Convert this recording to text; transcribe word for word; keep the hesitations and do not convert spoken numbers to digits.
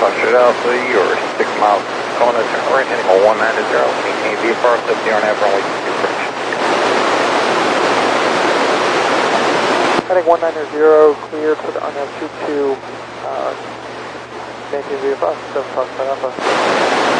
Foxtrot Alpha, you're six miles going to turn right, heading on one ninety, maintain V F R seventy on air, runway two approach. Heading one ninety, clear for the unknown two two, uh, maintain V F R, seven Foxtrot Alpha.